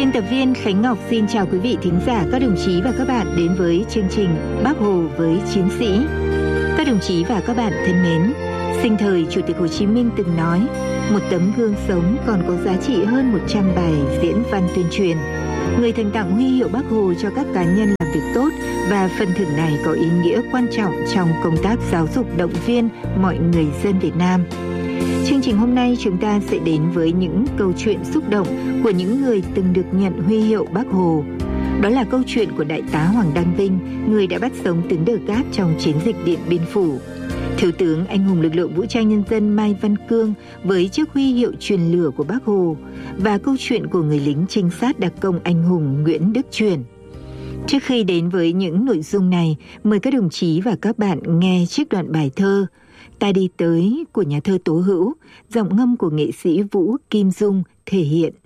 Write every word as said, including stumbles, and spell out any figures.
Biên tập viên Khánh Ngọc xin chào quý vị thính giả, các đồng chí và các bạn đến với chương trình Bác Hồ với Chiến sĩ. Các đồng chí và các bạn thân mến, sinh thời Chủ tịch Hồ Chí Minh từng nói, một tấm gương sống còn có giá trị hơn một trăm bài diễn văn tuyên truyền. Người thường tặng huy hiệu Bác Hồ cho các cá nhân làm việc tốt và phần thưởng này có ý nghĩa quan trọng trong công tác giáo dục động viên mọi người dân Việt Nam. Chương trình hôm nay chúng ta sẽ đến với những câu chuyện xúc động của những người từng được nhận huy hiệu Bác Hồ. Đó là câu chuyện của Đại tá Hoàng Đăng Vinh, người đã bắt sống tướng Đờ Cát trong chiến dịch Điện Biên Phủ. Thiếu tướng anh hùng lực lượng vũ trang nhân dân Mai Văn Cương với chiếc huy hiệu truyền lửa của Bác Hồ và câu chuyện của người lính trinh sát đặc công anh hùng Nguyễn Đức Chuyển. Trước khi đến với những nội dung này, mời các đồng chí và các bạn nghe trích đoạn bài thơ Ta đi tới của nhà thơ Tố Hữu, giọng ngâm của nghệ sĩ Vũ Kim Dung thể hiện.